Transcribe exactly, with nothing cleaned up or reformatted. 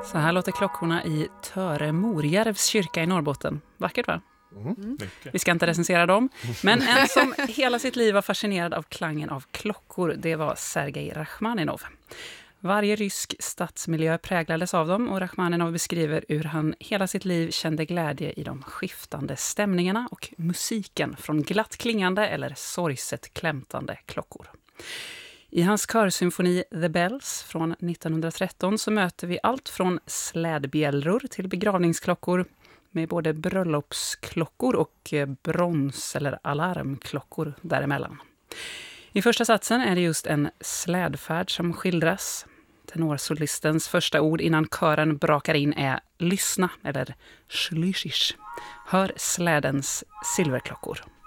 Så här låter klockorna i Töre Morjärvs kyrka i Norrbotten. Vackert, va? Mm. Vi ska inte recensera dem. Men en som hela sitt liv var fascinerad av klangen av klockor, det var Sergej Rachmaninov. Varje rysk stadsmiljö präglades av dem och Rachmaninov beskriver hur han hela sitt liv kände glädje i de skiftande stämningarna och musiken från glatt klingande eller sorgset klämtande klockor. I hans körsymfoni The Bells från nittonhundratretton så möter vi allt från slädbjällror till begravningsklockor med både bröllopsklockor och brons- eller alarmklockor däremellan. I första satsen är det just en slädfärd som skildras. Tenorsolistens första ord innan kören brakar in är lyssna eller slyschisch. Hör slädens silverklockor.